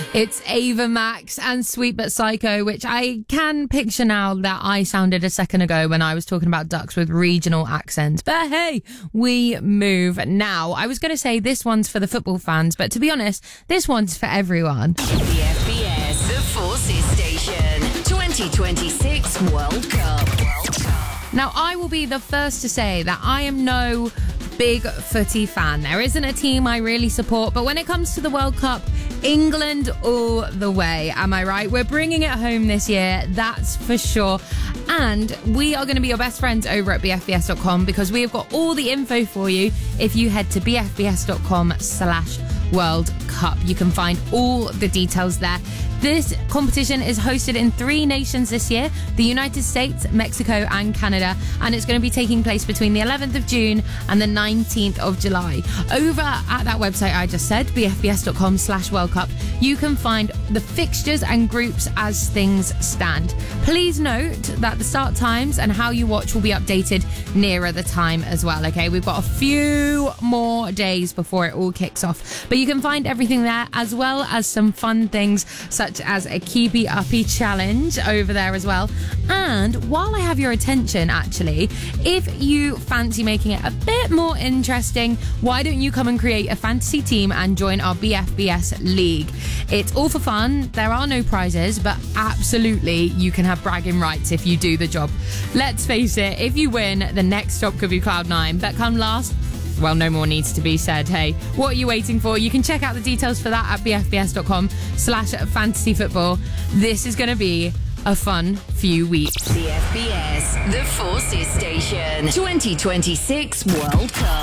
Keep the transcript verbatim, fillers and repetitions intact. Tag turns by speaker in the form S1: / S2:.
S1: It's Ava Max and Sweet But Psycho, which I can picture now that I sounded a second ago when I was talking about ducks with regional accents. But hey, we move now. I was going to say this one's for the football fans, but to be honest, this one's for everyone.
S2: The F B S, the Forces Station, twenty twenty-six World Cup. World Cup.
S1: Now, I will be the first to say that I am no big footy fan. There isn't a team I really support, but when it comes to the World Cup, England all the way. Am I right? We're bringing it home this year, that's for sure. And we are going to be your best friends over at B F B S dot com because we have got all the info for you if you head to B F B S dot com slash World Cup. You can find all the details there. This competition is hosted in three nations this year, the United States, Mexico and Canada, and it's going to be taking place between the eleventh of June and the nineteenth of July. Over at that website I just said, B F B S dot com slash World Cup, you can find the fixtures and groups as things stand. Please note that the start times and how you watch will be updated nearer the time as well, okay? We've got a few more days before it all kicks off, but you can find everything there as well as some fun things such as a Keepy Uppy challenge over there as well. And while I have your attention, actually, if you fancy making it a bit more interesting, why don't you come and create a fantasy team and join our B F B S League? It's all for fun. There are no prizes, but absolutely you can have bragging rights if you do the job. Let's face it, if you win, the next stop could be Cloud nine, but come last, well, no more needs to be said. Hey, what are you waiting for? You can check out the details for that at B F B S dot com slash fantasy football. This is going to be a fun few weeks.
S2: The F B S, the Forces Station, twenty twenty-six World Cup.